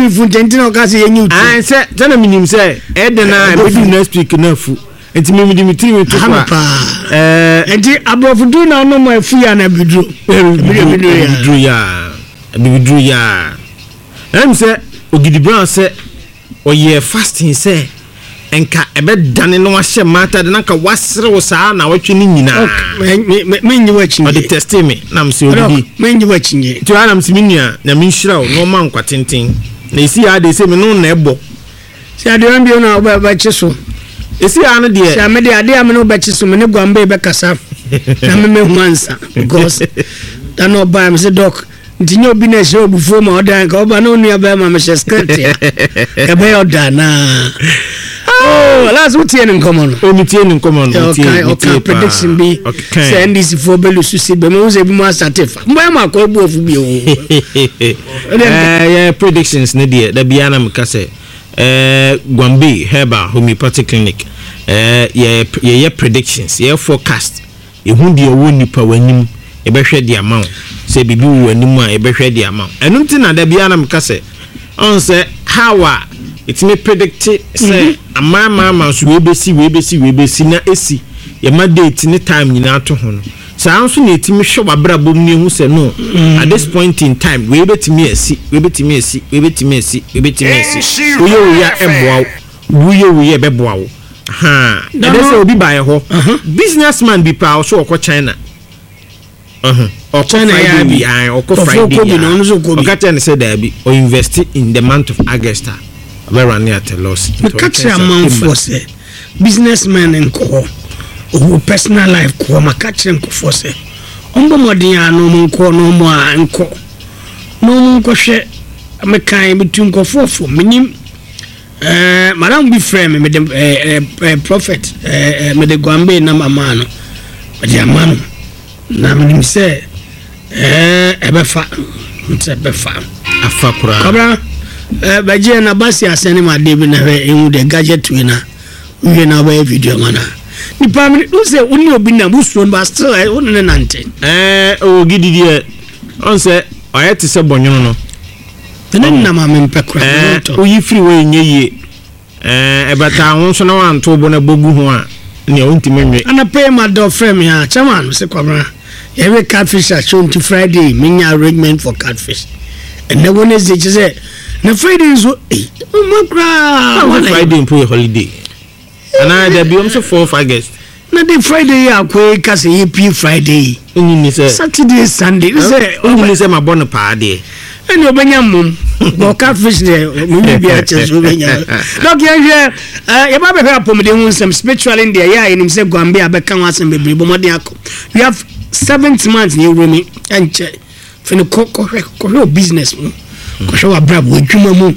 fu tentina o ka se yenyu an se tana minim se edena be next week na fu enti me Dimitri me to kwa enti abofu du na no mo afu ya na bidru ya em se Ogidi Brown se oye fasting se enka ebe dane no ahye mata de nanka wasere wo saa na watwe ni nyina me nyi wachinye o de test me na mse obi me nyi wachinye to ana mse minia na me nhira o no man kwatenten na isi ya de se me no na ebo si ade wan bi na oba chiso isi ya no de si amede ade am no ba chiso me ne gwambe be kasa na me huansa because dan oba am se doc ntinye obi na se obufuo ma odan ka oba no nua ba ma me skirt ya ka be odana last what you in common okay prediction be send this for belu susi be mo se bi mo satisfy mo ma ko bu ofu bi o yeah predictions ne dia da bia na mka se Gwambe Herbal Homeopathic Clinic yeah predictions yeah forecast e hu dia wo nipa wanim e be hwe dia ma se bibi wo anim a e be hwe dia ma enum ti na da bia na mka se on se how it may predict say amama so we be si na esi ye ma date ni time nyina to ho no sa anso na etimi hwe wabrabom ni hu se no at this point in time we betimi esi we ya eboa we beboa wo ha e dey say obi buy ho businessman bi pa so okọ China China ya bi okọ Friday no ka say there be or invest in the month of August we run at a loss. We catch a man for say businessman and co or personal life co ma catch and co for say ombo modern no mun ko no mo anko no mun ko hwe me kan between ko for minim madam be frame me the prophet me the Gwambe na mama no me the amano na minim say ebefa afa kura kobra baje na basi asene ma de bi na he de gadget we na we na ba video mana ni pamini do say uni obi na buso ba still won na nte Ogidi die on say oyete se bonyono no tenen na ma me mpekura to oyi free we nyeye ebata won so na wan to bo na bogu ho a ne o ntime nwe ana pay ma do frame ya chairman se kwabra every catfish at show to Friday minya arrangement for catfish and the one is say na Friday so Friday impo holiday ana there be also 4 of August na the Friday ya ko kase EP Friday ni say Saturday Sunday say ni say ma born pa de eni obenya mum go catfish there me bi a cheso obenya donc ya ba be apom de hun some spiritual in there ya enim say Gwambe abeka wasen bebre bo modern akọ we have 7 months ni romi enche fini ko business mu ko show abrabo adwuma mu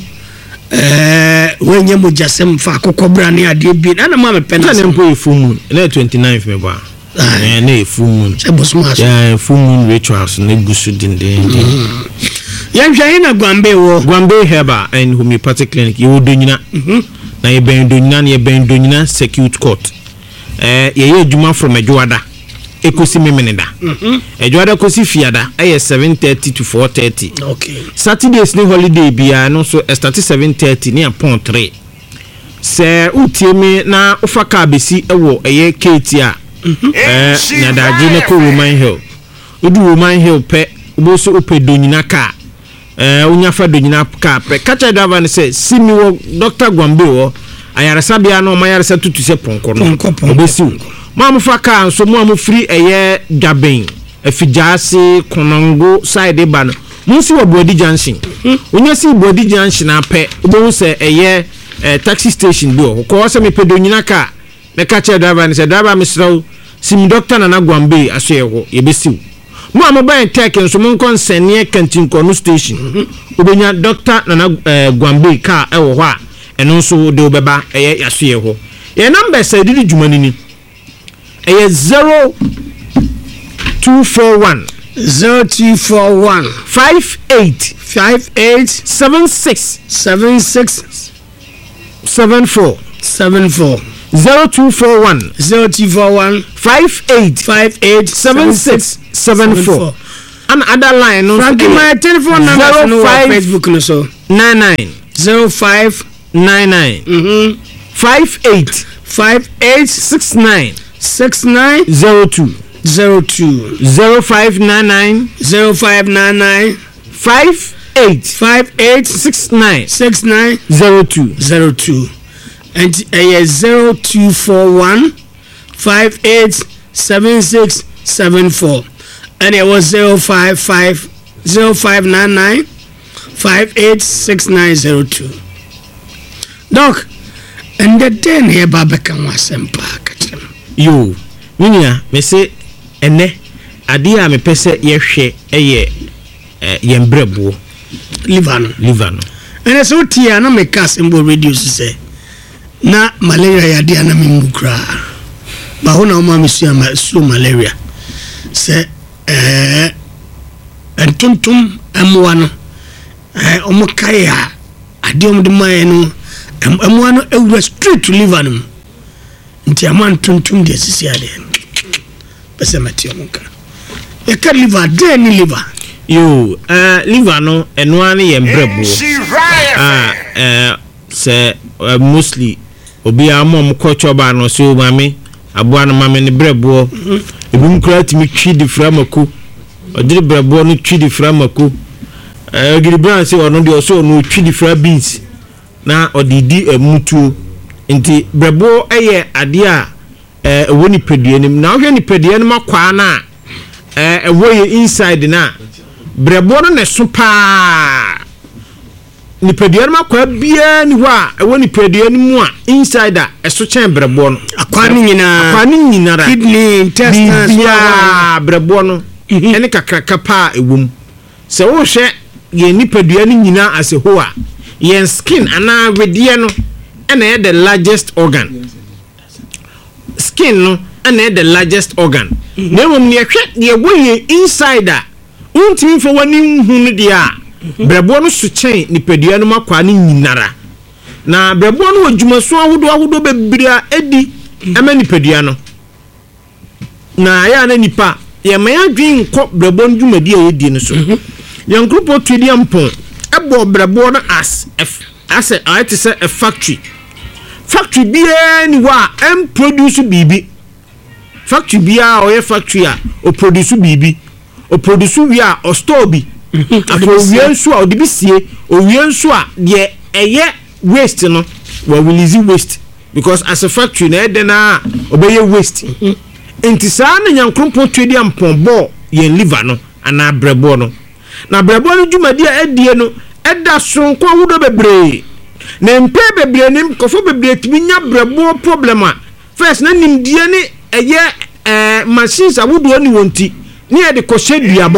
wenye mo jasem fa kokobra ne ade bi na ma me pena na mpo full moon na 29th me ba na full moon se bosmas ya full moon rituals na gusu dindin yan hwa ina Gwambe Herbal and Homeopathic Clinic you donyina na ye ben donyina circuit court ye adwuma from Adwoada ekosi memeneda Adwoada kosi fiada 7:30 to 4:30 okay Saturdays ni holiday bia no so start 7:30 ni upon 3 se utiemi na ufa ka besi ewo ketia nyadaji na ko Roman Hill odu Roman Hill pe oboso ope donyina ka unya fa donyina ka pe kacha driver ne se simi wo Dr. Gwambe wo ayaresa bia no mayaresa tutu se ponko no obesi mamu fa ka so mu free Dwaben afijase Konongo side ba no munsi wo Bodi Junction unya si Bodi Junction ape obo se taxi station bi o ko se me pedonyina ka me kacha driver ne se driver misraw sim Dr. Nana Gwambe aso yeho yebesiw mo amaba take nso mon konsene kantin kono station obenya Dr. Nana Gwambe ka ewo ho a eno nso de obeba yaso yeho ye number say didi jumani ni 0241 0241 58 76 74 0241 58 76 74 and other line no Frankie my telephone number no Facebook no so 99 05 99 58 69 02 0599 58 69 02 and 0241 587674 and it was 0599 586902 Doc and the den here Babakan was embarked. Yo, Minia, me say, ene, adia me pese ye yembrebo. Livano. And so tia na me cast in reduce say. Na malaria ya dia na mimukra. Ba ho na o ma mesu so malaria. Se entuntum amwa no. Omo kai a ade om de man no amwa no e street to Livano. Nti aman tuntum de sisi ade. Pese mati omuka. E ka liver de ni liver. Yo, liver no enwa ne yembrebo. Se mostly obi amom kochoba no so mame aboa no mame ne brebo. Ebum kra timi twi di framaku. Odire brebo no twi di framaku. Giri brand say ono de so no twi di fra beans. Na odidi mutuo. Nti brebo eye ade a woni peduanim na hwe ni peduanim akwa na ewoye inside na brebo no ne so pa ni peduanim akwa bia ni ho a woni peduanim a inside a eso chen brebo no akwa ni nyina kidney intestines ya brebo no ene kakraka pa ewum se wo hwe ye ni peduanim nyina ase ho a yen skin ana wedie no and the largest organ. Skin no and the largest organ. Now when you check the way insider, until for one in dia, Brabon su chain ni pedianuma kwani ninara. Na Brabon wo jumaso wodo bebria edi amani pediano. Na ya na nipa ye maya dwin ko Brabon jumadi e di no so. Yan group o twediam pon ebo Brabon as I say a factory. Factory bia ni wa produce bibi. Factory bia o factory a o produce bibi. O produce wi a o store bi. After wi enso a o de bi sie, o wi enso a de eye waste no, we release waste because as a factory na de na obeye waste. Enti sa na nyankrompo twedi ampon bo ye liver no ana brebo no. Na brebo no dwumadi a edie no eda sonko ahodo bebre. Na mpe bebre nim kofo bebre timi nya brebo problem a first na nimdie ni eye machines awodo ni wonti ni e de kose duabo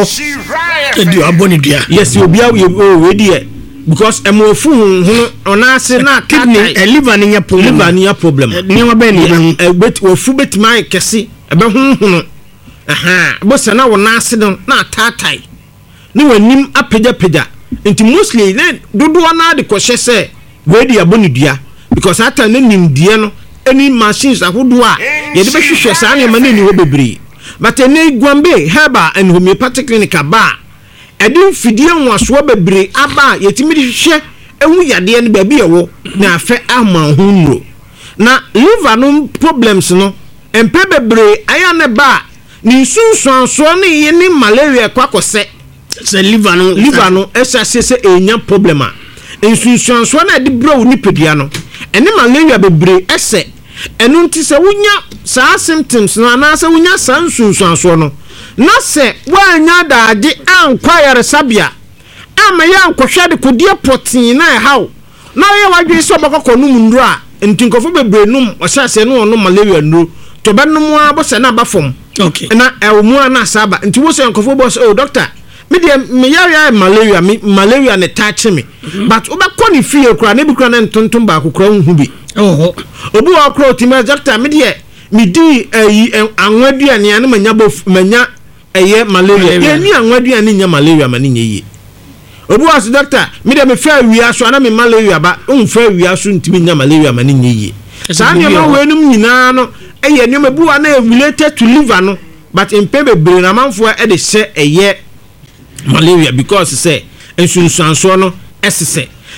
ni dua yes obia we die because emofu hu onase na kidney liver ni nya problem ni wa be ni bet ofu betima kese ebe hu bo se na wonase don na tatai ni wanim apega nti mostly ne dodo na de kose se we di aboni dua because ata na nimdie no any machines ahodo a ye de be hwehwe sa na ma na ni wo bebre but ene guambe herba and homeopathic clinic ba edin fidie nwaso bebre aba yetimi de hwehwe ehu yade ne ba bi ewo na afa ama hunro na liver no problems no empe bebre aya ne ba ni sunsunso ne ye ni malaria kwakose se liver no esa se enya problema ensunsunso na de bro ni pedia no ene malaria bebre ese enu nti se wunya sa symptoms no na se wunya sansunsunso no na se wanya daage ankwa yare sabia ama ya nkohwe de kodie protein na hawo na ye wadwe so bokoko no mundu a ntinkofo bebre num osase no ono malaria no to banum abose na bafom okay na ewmu na saba nti wo se nkofo boss oh doctor me ya malaria ne touch me but obekọ ni fie kura na bi kura na ntontom ba kokura hu bi obi wa kura otime doctor me di anwaduane ane manya eye malaria ye ni anwaduane nya malaria ma ni nye obi wa so doctor me fa wia so na me malaria ba fa wia so ntimi nya malaria ma ni nye sa anya ma wenum nyina no eye ni obi wa na related to liver no but in pebe bre na manfo e de hye eye malaria because say ensunsanso no esese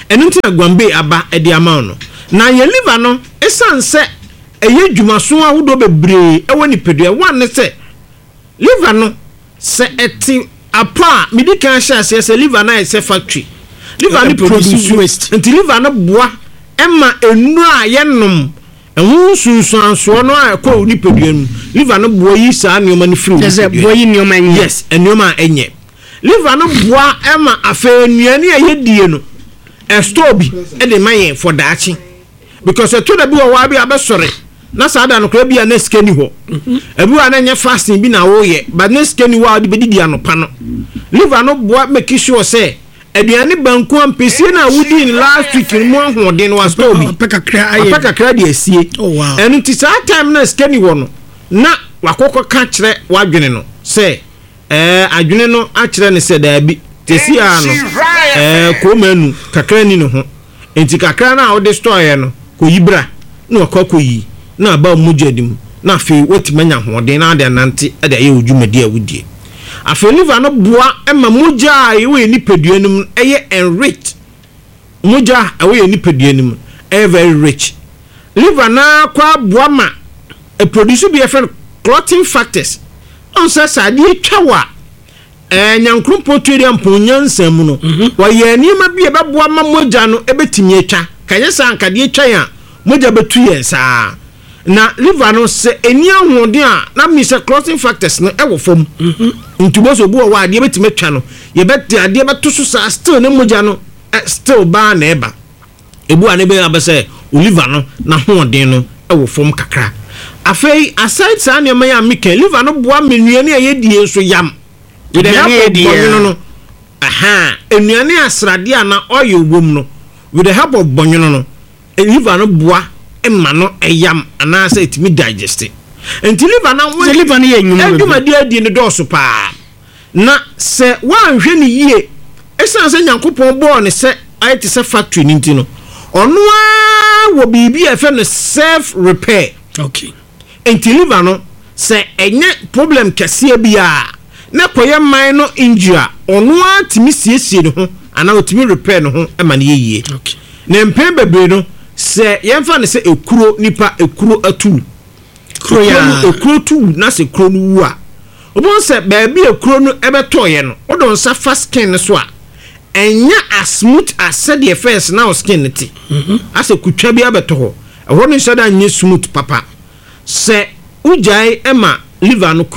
enu nti na Gombe aba e de ama no na ye liver no esan se eye dwumaso ahodo bebre e woni pedua one se liver no se eti apa medical share se liver na se factory liver no produce waste nti liver no boa ema enu a ye nom ehun sunsuanso no a ko ni pedua nu liver no boa yi sa nioma no free yes boa yi nioma enye yes enioma enye liver no boa ema afa enuane a ye die no e store bi e de mayen for daachi because to da bi wa bi abesore na sada no kra bi na skeni ho ebi wa na nye fasting bi na wo ye but na skeni wa de bedidi anopa no liver no boa make sure say aduane banku ampesi na wudi in last week mo ahoden was store bi apaka kra de asie enu ti sa time na skeni wo no na wakoko ka kire wadwene no say adwene no a kire ne se da bi tesi a no ko manu kakra ni no ho enti kakra na wo de store ye no ko yibra na wakoko yi na ba mujadim na fe wetimanya hoden na de nante e de ye odwumadi a wudie afa liver no boa ema muja ye ni peduanum eye enrich muja awe ni peduanum very rich liver na kwa boa ma e produce bi efe clotting factors on sa sade twawa nyankrum potuerium ponyansa mu no wa ye ni ma bi e beboa ma muja no ebetimi etwa kanye sa ankade twa ya muja betu yensa na liver no se eni ahoden a na mi se clotting factors no e wo fom ntubo so bu wa ade betime twa no ye bet ade beto so sa still ne muja no still ba na eba ebu ane be abese liver no na hoden no e wo fom kakra afei aside sa ne ya mika liver no boa menuane a ye die so yam we dey help bonyono no enuane asrade a na oil wom no with the help of bonyono no liver no boa emma no eyam ana say it me digest enti liver na we liver no ye nyuma aduma di ne do so pa na se wan hwe ni yie esan se Nyankopon bo ne se ayete se factory ni ntino ono a wo bibi efe no self repair okay enti liver no se enye problem kese bia na koye man no injury ono a timi siesie ne ho ana otimi repair ne ho ema ne yie okay na mpem bebre no se yemfa ne se ekuro nipa ekuro atu kro ya ekuro tu na se kro no wu a obon se baabi ekuro no ebetoye no odon sa fast skin so a enya as smooth as said the face na skin ti ase kutwa bi abeto ho eho no shada nye smooth papa se ujai ema liver no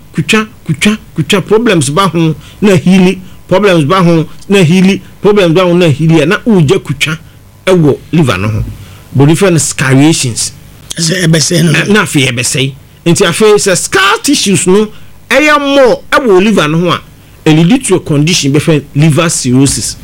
kutwa problems ba ho na healing problems ba ho na healing problems ba ho na healing na uja kutwa ewo liver no ho but different scariations ebese no na fe ebese enti afa se scar tissues no eya more ewo liver no ho a lead to a condition be liver cirrhosis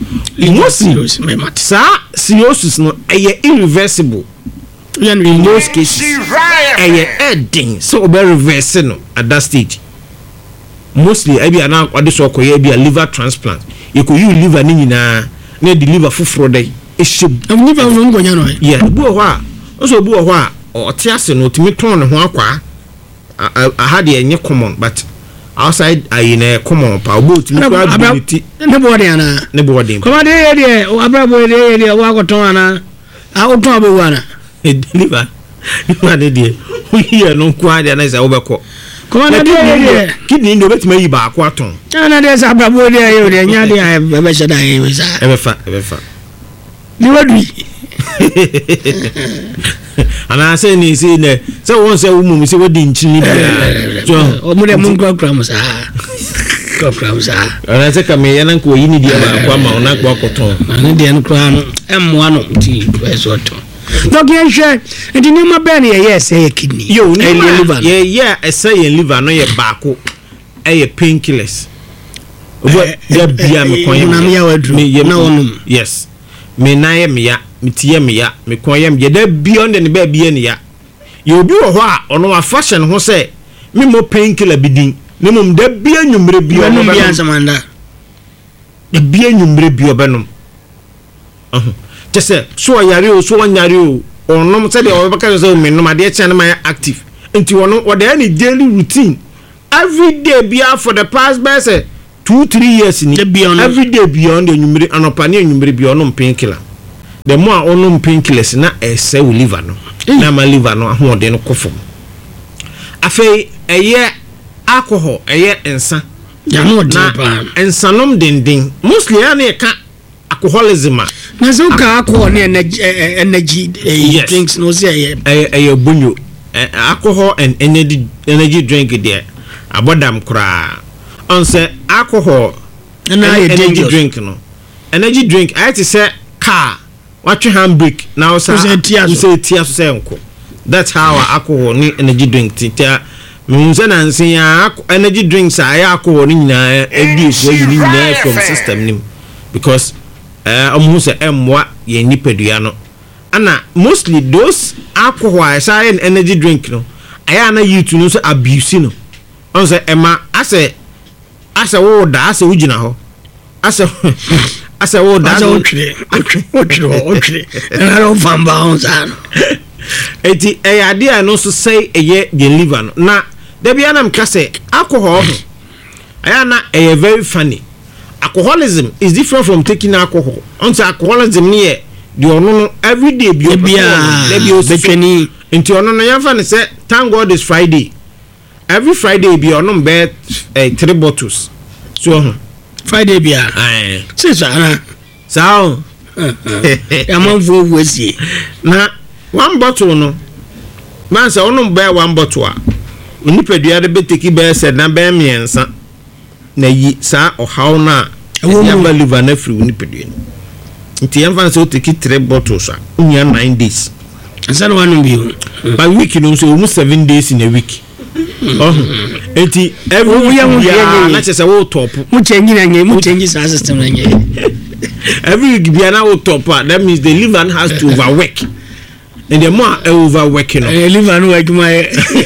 cirrhosis no eye irreversible in most cases eye ending so be reverse no at that stage mostly e be na ade so koye be liver transplant you could use liver ni nyina na the liver fufuro dey liver no ngonya no yeah bu ho a so bu ho a o te ase no timi ton ne ho akwa aha de enye common but outside ayina common pa obo timi kwa ability ne body ana ne body kuma de abrabo de wa ko ton ana a o ton abewu ana liver de we here no kwa de na say obeko kuma de kidney no betime yi ba akwa ton ana de sa abrabo de nya de be sheda yi sa ebefa ni wadu ana say ni say ne say won say wo mum say wodi nchini bia so o mu de mun kra musa ana say kam ye nan ko yi ni dia ba kwa ma ona kwa koton ana de en kra no emmo ano ti so to donc ye hwe enti ni ma be ne ye say kidney yo ni liver ye say liver no ye baako e painkillers obo ya bia me kon na me ya wadu na wonum yes me na ye me ya mitiye me ya me kon ye me da beyond ne ba bia ne ya ye obi wo ho a ono wa fashion ho say me mo painkiller bidin ne mum da bia nwumre bia no bia samanda da bia nwumre bia benum just so yare o so wanyare o onom say de obeka say me no ma de chen ma active enti wono wo da any daily routine every day bia for the past best 2-3 years ni every day beyond the nwumre anopa ne nwumre bia onom painkiller the more onum painkillers na ese wo liver no na ma liver no ahode no kofom afei eye alcohol eye ensa ya no depa ensanom dendin mostly ya na ka alcoholism na so ka alcohol ne energy drinks no say eye bunyo alcohol and energy drink there abodam kra on say alcohol and energy drink no energy drink I to say car watch handbrake now say tia so say enko that's how alcohol ni energy drink tia munza na nsin ya energy drinks are alcohol ni nyina edi so yi ni nyina from system nim because omu say emwa ye nipadua no ana mostly those alcohol say energy drink no aya na youth no so abuse no on say ema ase wo da ase ugina ho ase wo da ase otwe na ro famba on san eti ade no so say eye the liver no na da bia na mka say alcohol aya na very funny. Alcoholism is different from taking alcohol. On say alcoholism ni the ono every day bia between into ono no yafa say thank God is Friday. Every Friday be ono be 3 bottles. So Friday bia since ana sao ya manfo wesi na one bottle no man say ono be one bottle a onipadua de beteki be said na be miensa na yi sa ohaw na ya ba liver na free onipadua nti yamfa say o take 3 bottles a unya 9 days ansan one bi by week no so almost 7 days in a week. Eti every year na chese wo top mu change sa system na nye every week bia na wo top that means the liver has to overwork and the more overworking liver no work my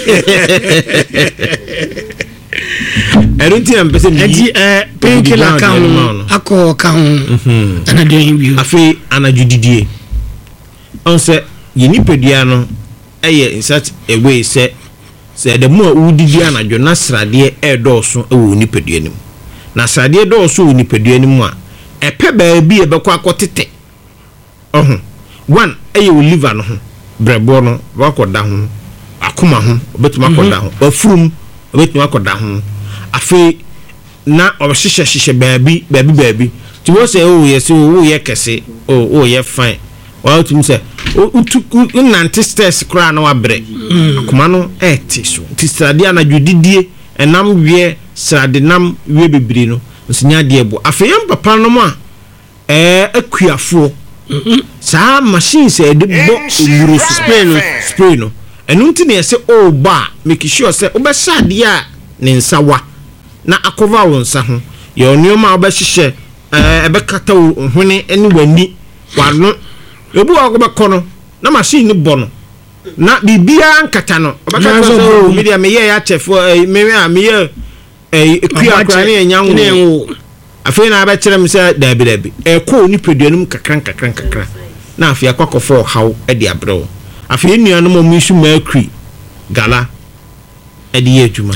everything am person eti painkiller kan alcohol kan ana doing you afi anajudidie on say yini pedua no eye in such a way say the more udidi anadwo na srade edoso ewo nipadua nim na srade edoso wo nipadua nim a epe baabi ebekọ akotete one eye wo liver no ho brebo no wakoda ho akoma ho obetuma akoda ho afurum obetuma akoda ho afi na obhyehyehye baabi ti wo say o yes o ye kese o ye fine wa tum say o nante stress kra na wabre akoma no eti so ti srade anadwodidie enam wie srade nam wie bebiri no nsinya de ebo afeyam papa no ma akuafo sa machine say de bo oguru spray no enu nti ne say o ba make sure say obesade a ne nsawa na akova won nsa ho ye onioma obehye ebekata hone eni wani wano ebu agobekọ no na machine bo no na bibia nkata no obekata so media me ye ya chef me ye ekua ne nyanwo afei na abekere me say dabi ko ni peduanum kakran na afia kwakofo haw e de abrew afei nuanu mo misu mercury gala e de adwuma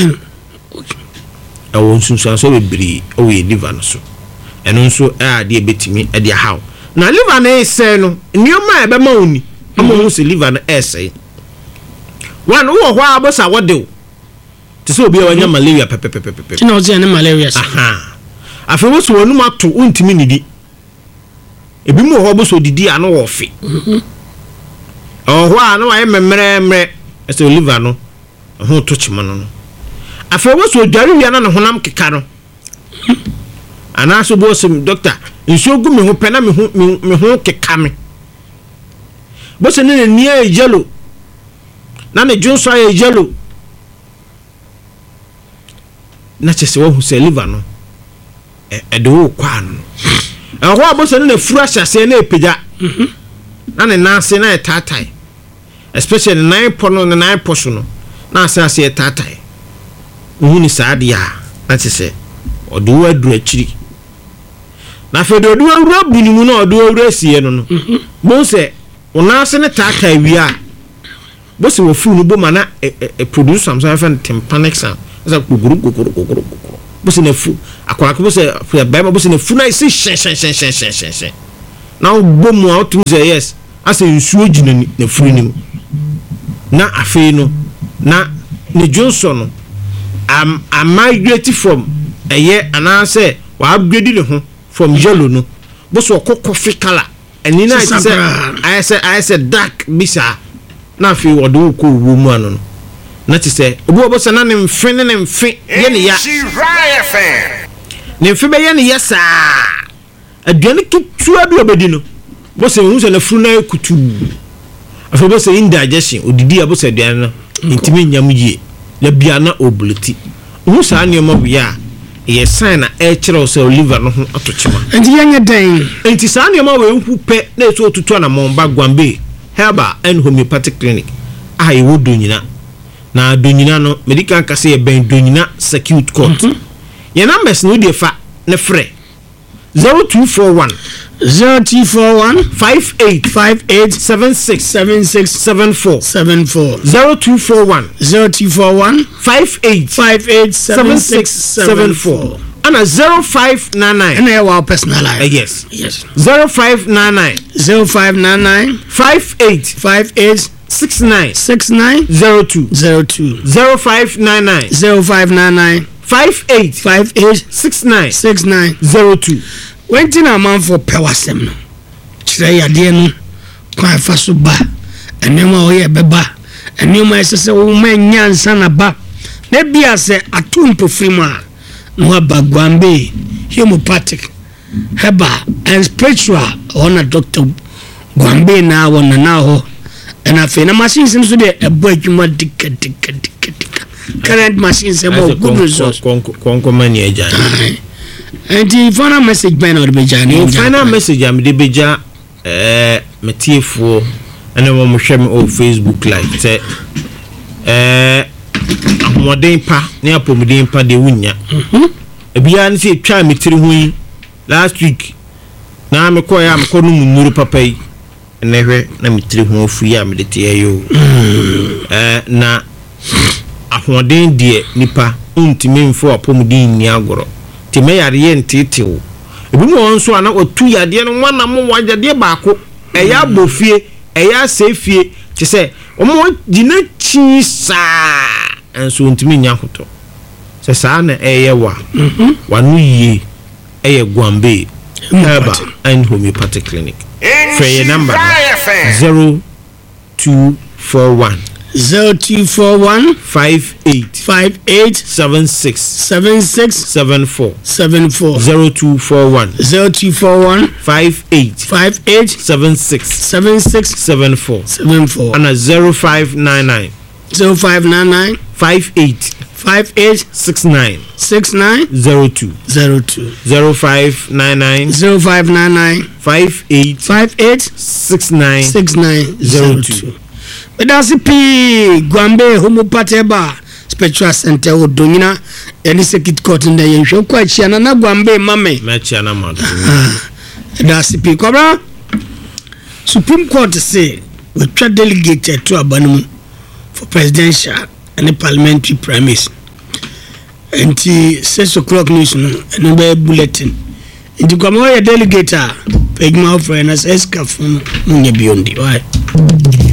awon sunsun so bebiri o ye liver no so eno nso de betimi e de haw na liver na ese no nioma e be ma oni amo se liver na ese one wo ho abosa wode ti so obi wanya malaria pepepepepe ti na ozi na malaria so afi wo so wonu mato untimi nidi ebi mu ho aboso didi ano wo fe ho a na wa memre ese liver no ho to chima no afi wo so dware wi na honam keka no ana so bo sim doctor nso gu me ho pena me ho keka me bo se ne ni e yellow na ne junso e yellow na chese wo hu se liver no e de wo kwa no ho abo se ne furu ahyase na epeja na ne nase na etatai especially 9 pono na 9 portion no na asase etatai hu ni saade ya na chese odo aduru achiri na fedo odo awura bunimu na odo awura sie no bo se onase ne tatai wi a bo se wo furu no bo mana produce some fan tympanic sound asa guguru bo se na fu akwara ko bo se ba bo se na fu na isi shen na bomu a otum say yes ase nsuo gina na furu nim na afei no na ne Johnson no am migrate from anase wa upgrade le ho from yellow no bo so coffee color eni na say I said dark bisa na afei wodo ko wo mu ano no na ti say obo say na ne mfe ye ne ya ne mfe be ye ne ya saa aduane tutua bi obedi no bo say hu say na furu na kutu afei bo say indigestion odidi abo say aduane no intimi nyam yie la bia na obuleti hu saa ne mo bia ye sign na e kire so liver no ho atochema enti yenye den enti saa ne mo we hu pe na eso otutu na Momba Gwambe Herbal and Homeopathic Clinic ai wo donyina na donyina no medical kase ye ben donyina circuit court ye numbers no dey fa ne frɛ 0241 58 76 74 0241 58 76 74 and 0599 and our personal life yes 0599 58 69 02 0599 58 69 02 When a man for pewasem no kire yade no kwa fa so ba enema o ye beba enema esese wo manya nsa na ba na bia se atumpo frima no ba Gwambe Homeopathic Herbal and Spiritual on a Dr. Gwambe na wona na ho na fe na machines so de ebo adwuma dika current machines ebo good resource konko mani eja and the final message by no beja ni final message am de beja metiefo ene mo hwem o Facebook live say modern pa ne apomodin pa de wunya ebia ne se twa metiri hu yi last week na me koya me kono munuru papa yi ne hwe na metiri hu ofu ya me de tie yo na ahoden de nipa untimi mfo apomodin ni agoro ti me yare ye ntitewo ebi mo nso ana otu yade no wana mo wajade baako eya bofie eya sefie ti se omo gina chi saa enso ntimi nya hoto se saa na eye wa wanu yi eye Gwambe Herbal and Homeopathic Clinic for your number 0241 58 76 74 0241 58 76 74 and 0599 58 69 02 0599 58 69 02 Bedasi pi Gwambe Homeopathic Herbal Spiritual Center Odonyina any circuit court in the yenhwe kwa chiana na Gwambe mame na chiana mad Bedasi pi kobra Supreme Court say we try delegate to Abanmu for presidential and parliamentary primaries and 6 o'clock news no and be bulletin into come delegate pegma of friends escafon munye biondi why